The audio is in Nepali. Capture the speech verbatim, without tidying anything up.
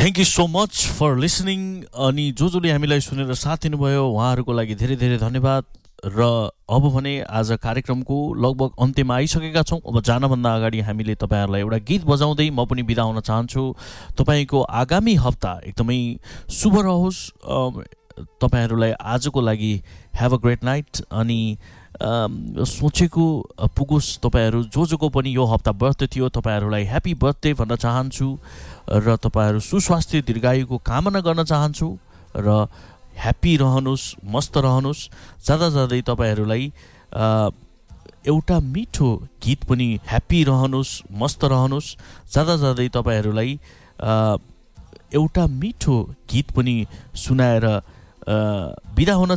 Thank you so much for listening. अनि जो जसले हामीलाई सुनेर साथ दिनुभयो उहाँहरूको लागि धेरै धेरै धन्यवाद। र अब भने आज कार्यक्रमको लगभग अन्त्यमा आइसकेका छौँ। अब जानभन्दा अगाडि हामीले तपाईँहरूलाई एउटा गीत बजाउँदै म पनि बिदा हुन चाहन्छु। तपाईँको आगामी हप्ता एकदमै शुभ रहोस्। तपाईँहरूलाई आजको लागि ह्याभ अ ग्रेट नाइट। अनि सोचेको पुगोस्। तपाईँहरू जो जोको पनि यो हप्ता बर्थडे थियो तपाईँहरूलाई ह्याप्पी बर्थडे भन्न चाहन्छु। र तपाईँहरू सुस्वास्थ्य दीर्घायुको कामना गर्न चाहन्छु। र ह्याप्पी रहनुहोस्, मस्त रहनुहोस्। जाँदा जाँदै तपाईँहरूलाई एउटा मिठो गीत पनि ह्याप्पी रहनुहोस्, मस्त रहनुहोस्। जाँदा जाँदै तपाईँहरूलाई एउटा मिठो गीत पनि सुनाएर बिदा हुन